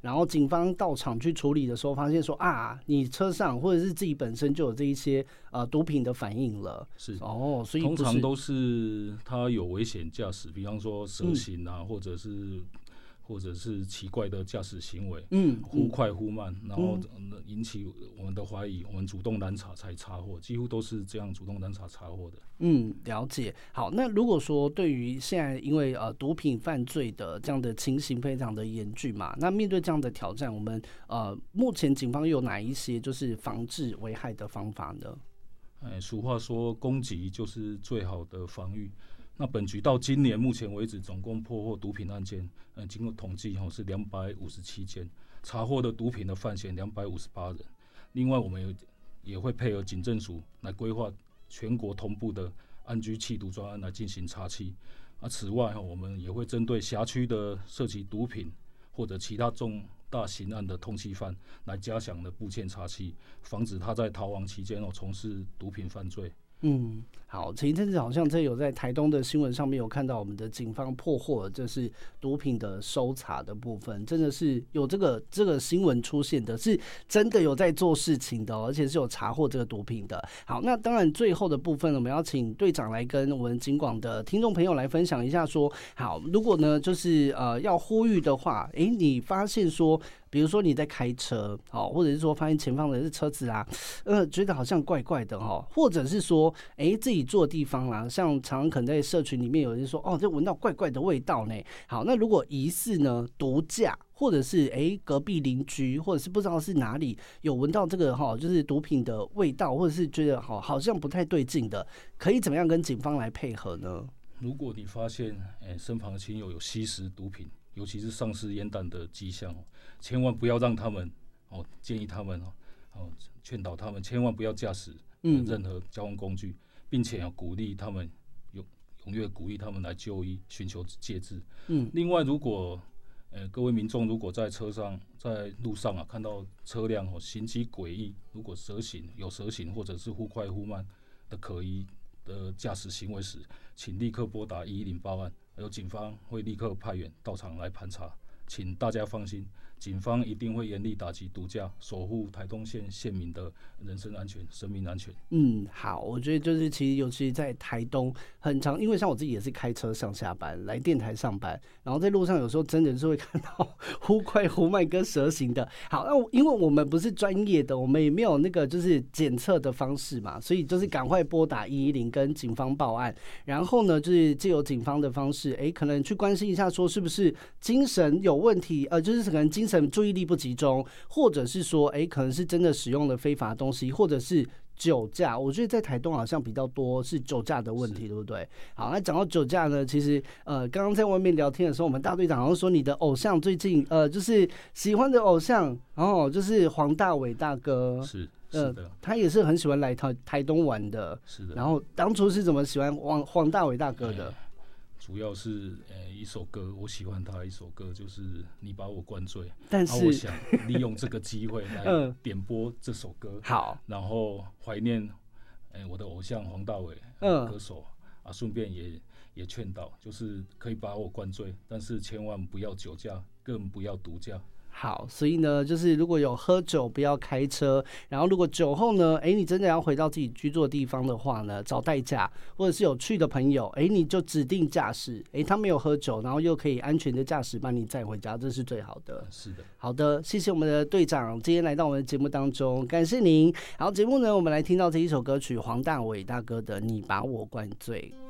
然后警方到场去处理的时候，发现说啊，你车上或者是自己本身就有这一些毒品的反应了。 是哦，所以通常都是他有危险驾驶，比方说蛇行啊，或者是奇怪的驾驶行为，忽快忽慢，然后引起我们的怀疑，我们主动拦查才查获，几乎都是这样主动拦查查获的。 了解。好，那如果说对于现在因为毒品犯罪的这样的情形非常的严峻嘛，那面对这样的挑战，我们目前警方有哪一些就是防治危害的方法呢？ 俗话说，攻击就是最好的防御。那本局到今年目前为止，总共破获毒品案件，经过统计是257件，查获的毒品的犯嫌258人。另外，我们也会配合警政署来规划全国同步的安居缉毒专案来进行查缉。此外，我们也会针对辖区的涉及毒品或者其他重大刑案的通缉犯来加强的布线查缉，防止他在逃亡期间从事毒品犯罪。 好，前一阵子好像有在台东的新闻上面有看到我们的警方破获，就是毒品的搜查的部分，真的是有这个新闻出现的，是真的有在做事情的而且是有查获这个毒品的。好，那当然最后的部分我们要请队长来跟我们警广的听众朋友来分享一下说，好，如果呢就是要呼吁的话，你发现说，比如说你在开车，或者是说发现前方的是车子啊，觉得好像怪怪的或者是说，自己住的地方啦，像常常可能在社群里面有人说，这闻到怪怪的味道呢。好，那如果疑似呢毒驾，或者是隔壁邻居，或者是不知道是哪里有闻到这个就是毒品的味道，或者是觉得好像不太对劲的，可以怎么样跟警方来配合呢？ 如果你发现身旁的亲友有吸食毒品，尤其是丧失烟弹的迹象，千万不要让他们建议他们劝导他们千万不要驾驶任何交通工具，并且鼓励他们踊跃鼓励他们来就医，寻求戒治。另外，如果各位民众如果在路上看到车辆行迹诡异，如果有蛇行或者是忽快忽慢的可疑的驾驶行为时，请立刻拨打110报案，有警方会立刻派员到场来盘查。请大家放心，警方一定会严厉打击毒驾，守护台东县县民的人身安全、生命安全。 好，我觉得就是其实尤其在台东很常，因为像我自己也是开车上下班，来电台上班，然后在路上有时候真的是会看到忽快忽慢跟蛇行的。好，那因为我们不是专业的，我们也没有那个就是检测的方式嘛，所以就是赶快拨打110跟警方报案，然后呢就是藉由警方的方式，可能去关心一下说是不是精神有问题，就是可能精神注意力不集中，或者是说可能是真的使用了非法东西，或者是酒驾。我觉得在台东好像比较多是酒驾的问题，对不对？好，那讲到酒驾呢，其实刚刚在外面聊天的时候，我们大队长好像说你的偶像最近就是喜欢的偶像，然后就是黄大炜大哥。 是的， 他也是很喜欢来台东玩的。 是的。 然后当初是怎么喜欢黄大炜大哥的？ 主要是一首歌，我喜欢他一首歌，就是《你把我灌醉》。 但是我想利用这个机会来点播这首歌， 好， 然后怀念我的偶像黄大炜歌手顺便也劝导，就是可以把我灌醉，但是千万不要酒驾，更不要毒驾。 好，所以呢，就是如果有喝酒不要开车，然后如果酒后呢，你真的要回到自己居住的地方的话呢，找代驾或者是有去的朋友，你就指定驾驶，他没有喝酒，然后又可以安全的驾驶把你载回家，这是最好的。 是的， 好的，谢谢我们的队长今天来到我们的节目当中，感谢您。好，节目呢，我们来听到这一首歌曲黄大炜大哥的《你把我灌醉》。